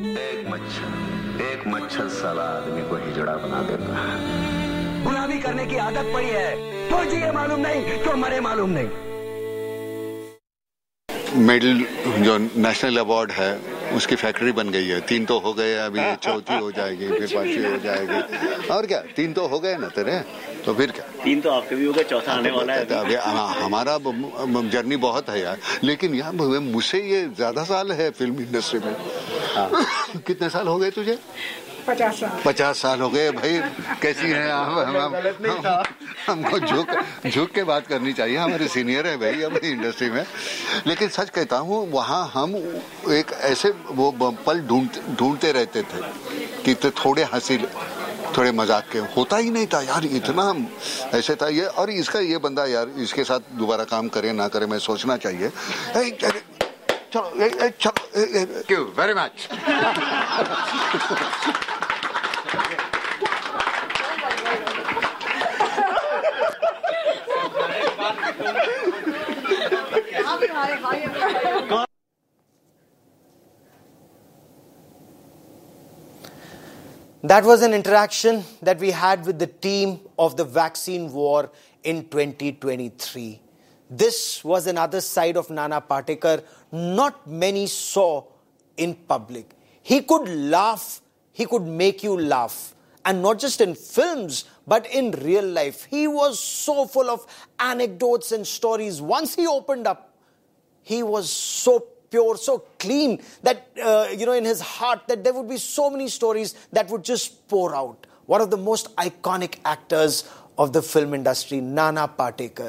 एक मच्छर साला आदमी को हिजड़ा बना देता है। गुलामी करने की आदत पड़ी है, तो जिए मालूम नहीं तो मरे मालूम नहीं। मेडल जो नेशनल अवार्ड है उसकी फैक्ट्री बन गई है। 3 तो हो गए, अभी चौथी हो जाएगी, फिर 5वीं हो जाएगी। और क्या 3 तो हो गए ना तेरे, तो फिर क्या 3 तो आपके भी हो गए, चौथा आने वाला है। अभी हमारा जर्नी बहुत है यार, लेकिन यार मुझसे ये ज्यादा साल है फिल्म इंडस्ट्री में। कितने साल हो गए तुझे? 50 साल हो गए भाई। कैसी है हमको झुक के बात करनी चाहिए, हमारे सीनियर है भाई हमारी इंडस्ट्री में। लेकिन सच कहता हूँ, वहाँ हम एक ऐसे वो पल ढूंढते रहते थे कि थोड़े हंसी थोड़े मजाक के। होता ही नहीं था यार, इतना ऐसे था ये। और इसका ये बंदा यार, इसके साथ दोबारा काम करे ना करे, मैं सोचना चाहिए। चलो thank you very much. That was an interaction that we had with the team of the vaccine war in 2023. This was another side of Nana Patekar not many saw in public. He could laugh, he could make you laugh. And not just in films, but in real life. He was so full of anecdotes and stories. Once he opened up, he was so pure, so clean that, in his heart, that there would be so many stories that would just pour out. One of the most iconic actors of the film industry, Nana Patekar.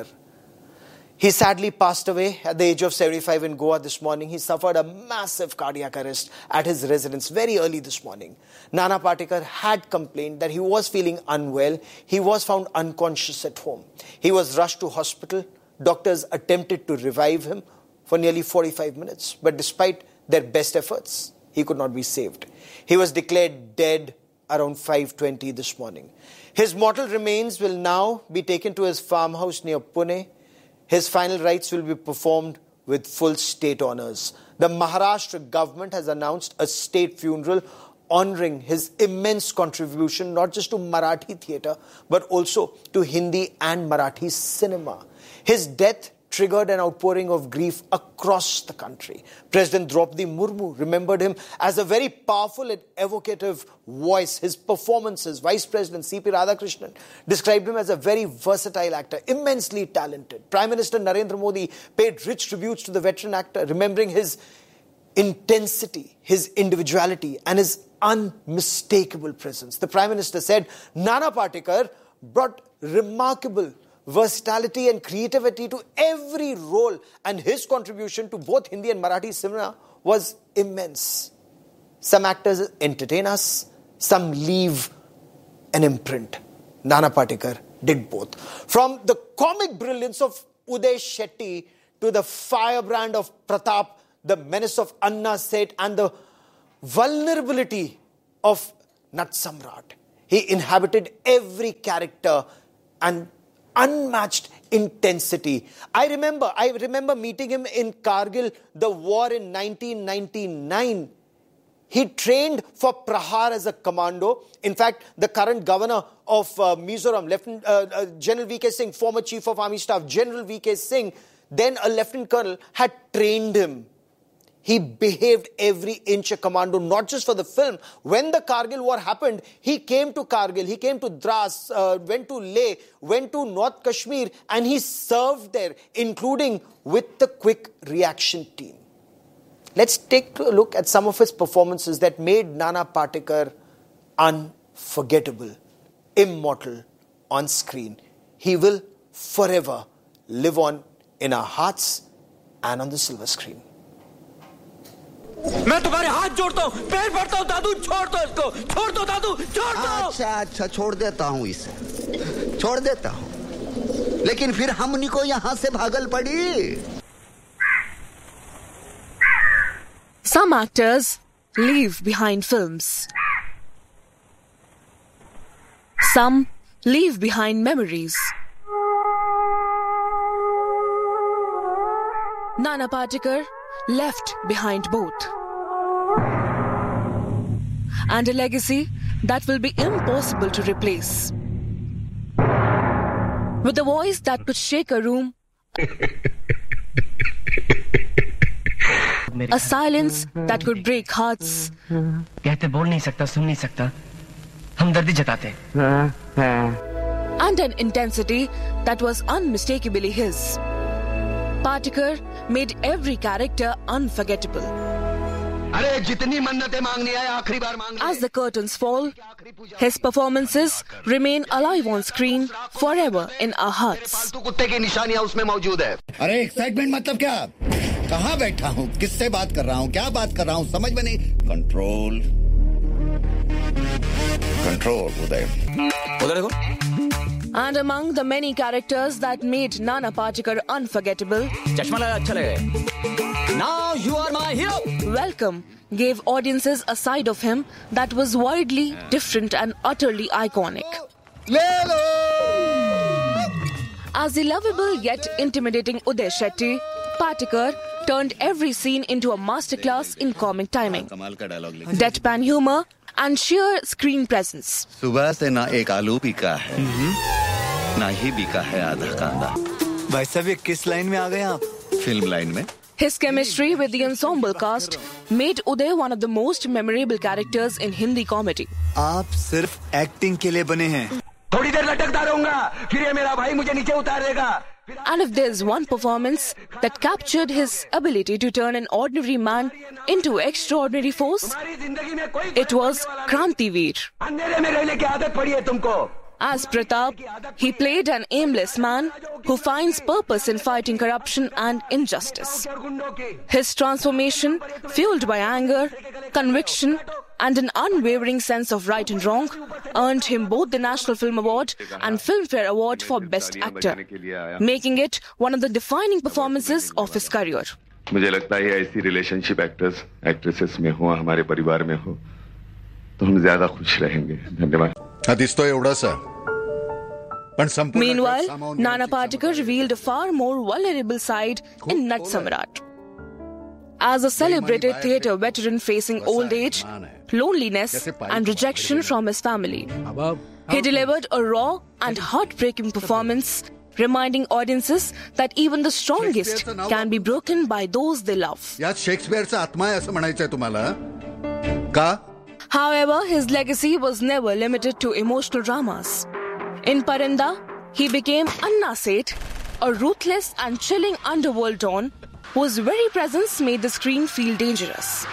He sadly passed away at the age of 75 in Goa this morning. He suffered a massive cardiac arrest at his residence very early this morning. Nana Patekar had complained that he was feeling unwell. He was found unconscious at home. He was rushed to hospital. Doctors attempted to revive him for nearly 45 minutes. But despite their best efforts, he could not be saved. He was declared dead around 5:20 this morning. His mortal remains will now be taken to his farmhouse near Pune. His final rites will be performed with full state honours. The Maharashtra government has announced a state funeral honouring his immense contribution not just to Marathi theatre but also to Hindi and Marathi cinema. His death triggered an outpouring of grief across the country. President Draupadi Murmu remembered him as a very powerful and evocative voice. His performances, Vice President C.P. Radhakrishnan described him as a very versatile actor, immensely talented. Prime Minister Narendra Modi paid rich tributes to the veteran actor, remembering his intensity, his individuality and his unmistakable presence. The Prime Minister said Nana Patekar brought remarkable versatility and creativity to every role, and his contribution to both Hindi and Marathi cinema was immense. Some actors entertain us, some leave an imprint. Nana Patekar did both. From the comic brilliance of Uday Shetty to the firebrand of Pratap, the menace of Anna Seth and the vulnerability of Natsamrat. He inhabited every character and unmatched intensity. I remember meeting him in Kargil, the war in 1999. He trained for Prahar as a commando. In fact, the current governor of Mizoram, General V.K. Singh, former Chief of Army Staff, General V.K. Singh, then a Lieutenant Colonel, had trained him. He behaved every inch a commando, not just for the film. When the Kargil war happened, he came to Kargil, he came to Dras, went to Leh, went to North Kashmir, and he served there, including with the quick reaction team. Let's take a look at some of his performances that made Nana Patekar unforgettable, immortal on screen. He will forever live on in our hearts and on the silver screen. मैं तुम्हारे हाथ जोड़ता हूँ, पैर पड़ता हूँ, दादू छोड़ दो इसको, छोड़ दो दादू, छोड़ दो। अच्छा छोड़ देता हूँ इसे, छोड़ देता हूँ, लेकिन फिर हमनी को यहाँ से भागल पड़ी। Some actors leave behind films. Some leave behind memories. Nana Patekar left behind both. and a legacy that will be impossible to replace. With a voice that could shake a room, a silence that could break hearts, कहते बोल नहीं सकता, सुन नहीं सकता, हमदर्दी जताते, and an intensity that was unmistakably his. Patekar made every character unforgettable. अरे जितनी मन्नतें मांगनी है आखिरी बार मांग ले. As the curtains fall, his performances remain alive on screen forever in our hearts. फालतू कुत्ते की निशानियां उसमें मौजूद है. अरे एक्साइटमेंट मतलब क्या? कहाँ बैठा हूँ, किससे बात कर रहा हूँ, क्या बात कर रहा हूँ, समझ में नहीं. कंट्रोल उदय. उधर देखो. And among the many characters that made Nana Patekar unforgettable, चश्मा लगा अच्छा लगे. Now you are my hero. Welcome gave audiences a side of him that was widely different and utterly iconic. As the lovable yet intimidating Uday Shetty, Patekar turned every scene into a masterclass in comic timing, deadpan humor, and sheer screen presence. सुबह से ना एक आलू बिका है, ना ही बिका है आधा कांदा. भाई साहब ये किस लाइन में आ गए आप? फिल्म लाइन में. His chemistry with the ensemble cast made Uday one of the most memorable characters in Hindi comedy. आप सिर्फ एक्टिंग के लिए बने हैं. थोड़ी देर लटकता रहूंगा, फिर ये मेरा भाई मुझे नीचे उतार देगा. And if there's one performance that captured his ability to turn an ordinary man into extraordinary force, it was Krantiveer. अंधेरे में रहने की आदत पड़ी है तुमको. As Pratap, he played an aimless man who finds purpose in fighting corruption and injustice. His transformation, fueled by anger, conviction, and an unwavering sense of right and wrong, earned him both the National Film Award and Filmfare Award for Best Actor, making it one of the defining performances of his career. मुझे लगता है ऐसी relationship actors actresses में हो, हमारे परिवार में हो, तो हम ज्यादा खुश रहेंगे. धन्यवाद. Meanwhile, Nana Patekar revealed a far more vulnerable side in Nat Samrat. As a celebrated theatre veteran facing old age, loneliness, and rejection from his family, he delivered a raw and heartbreaking performance, reminding audiences that even the strongest can be broken by those they love. However, his legacy was never limited to emotional dramas. In Parinda, he became Anna Seth, a ruthless and chilling underworld don whose very presence made the screen feel dangerous.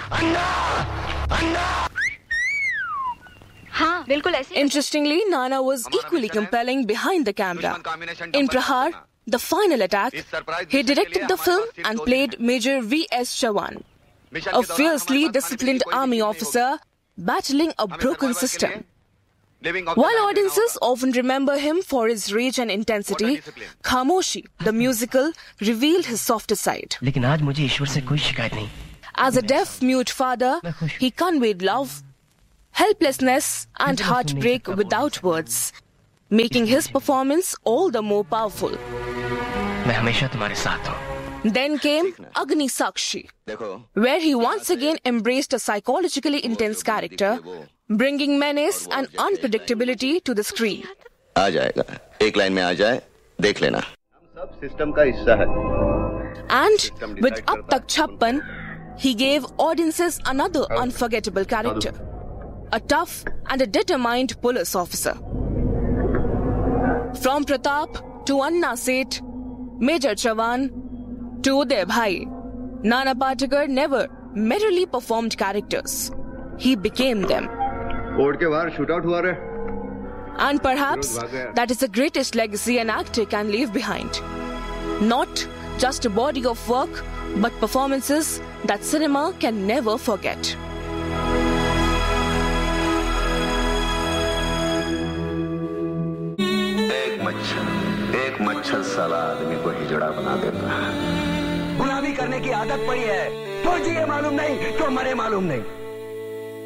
Interestingly, Nana was equally compelling behind the camera. In Prahar, the final attack, he directed the film and played Major V.S. Chavan, a fiercely disciplined army officer battling a broken system. While audiences often remember him for his rage and intensity, Khamoshi, the musical, revealed his softer side. As a deaf-mute father, he conveyed love, helplessness, and heartbreak without words, making his performance all the more powerful. Then came Agni Sakshi, where he once again embraced a psychologically intense character, bringing menace and unpredictability to the screen. आ जाएगा, एक line में आ जाए, देख लेना. सब system का हिस्सा है. And with Ab Tak Chhappan, he gave audiences another unforgettable character, a tough and a determined police officer. From Pratap to Anna Seth, Major Chavan to Uday Bhai, Nana Patekar never merely performed characters. He became them. And perhaps that is the greatest legacy an actor can leave behind. Not just a body of work, but performances that cinema can never forget. एक मच्छर साला आदमी को हिजड़ा बना देता है. गुलामी करने की आदत पड़ी है. तो जिए मालूम नहीं, तो मरे मालूम नहीं.